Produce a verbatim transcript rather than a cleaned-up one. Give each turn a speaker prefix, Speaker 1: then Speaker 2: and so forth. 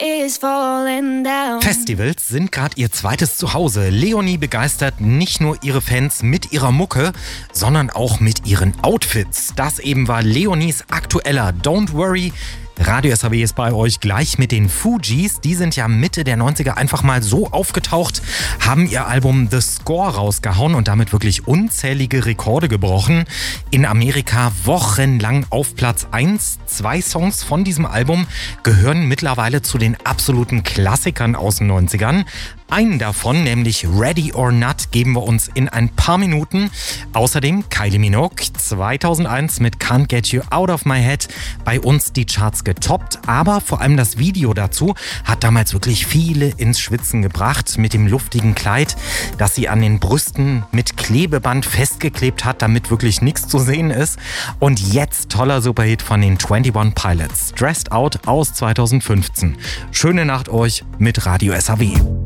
Speaker 1: is falling down.
Speaker 2: Festivals sind gerade ihr zweites Zuhause. Leonie begeistert nicht nur ihre Fans mit ihrer Mucke, sondern auch mit ihren Outfits. Das eben war Leonies aktueller Don't Worry. Radio S H W ist bei euch gleich mit den Fugees. Die sind ja Mitte der neunziger einfach mal so aufgetaucht, haben ihr Album The Score rausgehauen und damit wirklich unzählige Rekorde gebrochen. In Amerika wochenlang auf Platz eins. Zwei Songs von diesem Album gehören mittlerweile zu den absoluten Klassikern aus den neunzigern. Einen davon, nämlich Ready or Not, geben wir uns in ein paar Minuten. Außerdem Kylie Minogue zweitausendeins mit Can't Get You Out of My Head bei uns die Charts getoppt. Aber vor allem das Video dazu hat damals wirklich viele ins Schwitzen gebracht mit dem luftigen Kleid, das sie an den Brüsten mit Klebeband festgeklebt hat, damit wirklich nichts zu sehen ist. Und jetzt toller Superhit von den einundzwanzig Pilots, Stressed Out aus zweitausendfünfzehn. Schöne Nacht euch mit Radio S H W.